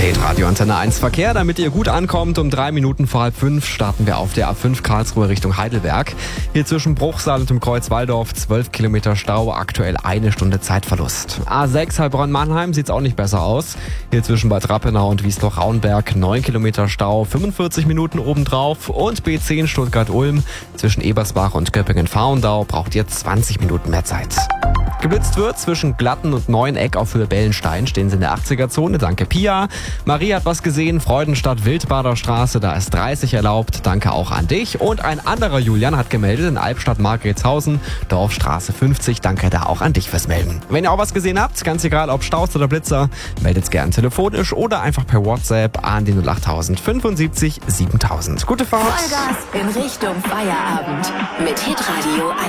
Hitradio Antenne 1 Verkehr, damit ihr gut ankommt. Um 3 Minuten vor halb 5 starten wir auf der A5 Karlsruhe Richtung Heidelberg. Hier zwischen Bruchsal und dem Kreuz Walldorf 12 Kilometer Stau, aktuell 1 Stunde Zeitverlust. A6 Heilbronn-Mannheim sieht's auch nicht besser aus. Hier zwischen Bad Rappenau und Wiesloch-Rauenberg 9 Kilometer Stau, 45 Minuten obendrauf. Und B10 Stuttgart-Ulm zwischen Ebersbach und Göppingen-Faundau braucht ihr 20 Minuten mehr Zeit. Geblitzt wird zwischen Glatten und Neueneck auf Höhe Bellenstein, stehen sie in der 80er-Zone, danke Pia. Marie hat was gesehen, Freudenstadt Wildbader Straße, da ist 30 erlaubt, danke auch an dich. Und ein anderer Julian hat gemeldet in Albstadt Margretshausen, Dorfstraße 50, danke da auch an dich fürs Melden. Wenn ihr auch was gesehen habt, ganz egal ob Staus oder Blitzer, meldet's gern telefonisch oder einfach per WhatsApp an die 08000 75 7000. Gute Fahrt! Vollgas in Richtung Feierabend mit Hitradio